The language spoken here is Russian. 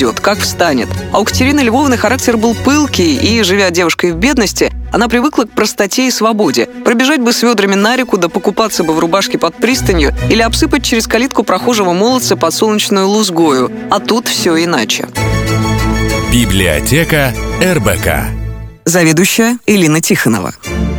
пойдет, как встанет. А у Катерины Львовны характер был пылкий, и, живя девушкой в бедности, она привыкла к простоте и свободе. Пробежать бы с ведрами на реку, да покупаться бы в рубашке под пристанью или обсыпать через калитку прохожего молодца подсолнечную лузгою. А тут все иначе. Библиотека РБК. Заведующая Элина Тихонова.